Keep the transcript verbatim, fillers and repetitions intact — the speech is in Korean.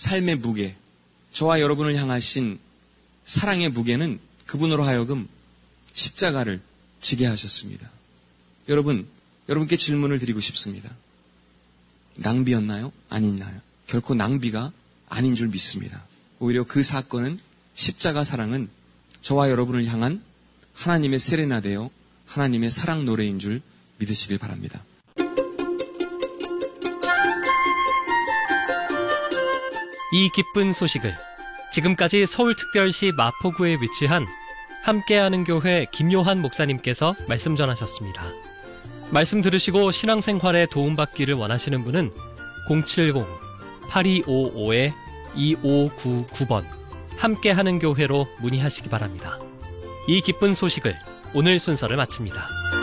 삶의 무게, 저와 여러분을 향하신 사랑의 무게는 그분으로 하여금 십자가를 지게 하셨습니다. 여러분, 여러분께 질문을 드리고 싶습니다. 낭비였나요? 아니나요? 결코 낭비가 아닌 줄 믿습니다. 오히려 그 사건은, 십자가 사랑은 저와 여러분을 향한 하나님의 세레나데요, 하나님의 사랑 노래인 줄 믿으시길 바랍니다. 이 기쁜 소식을 지금까지 서울특별시 마포구에 위치한 함께하는 교회 김요한 목사님께서 말씀 전하셨습니다. 말씀 들으시고 신앙생활에 도움받기를 원하시는 분은 공칠공 팔이오오 이오구구 번 함께하는 교회로 문의하시기 바랍니다. 이 기쁜 소식을 오늘 순서를 마칩니다.